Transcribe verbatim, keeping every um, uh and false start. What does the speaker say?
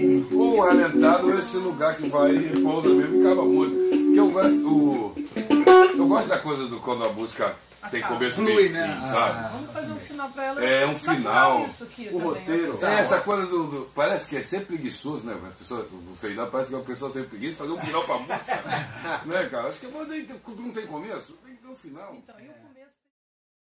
Ou o alentado ou esse lugar que vai e pousa mesmo e acaba a música. Porque eu gosto, o, eu gosto da coisa do quando a música tem começo, meio e fim, né? sabe? Ah, Vamos fazer um final pra ela. É um final. Isso aqui O também, roteiro. assim. É, essa coisa do, do- parece que é sempre preguiçoso, né? A pessoa, no final parece que a pessoa tem preguiça de fazer um final pra música. Né, cara? Acho que quando não tem começo, tem que ter um final. Então, e o começo?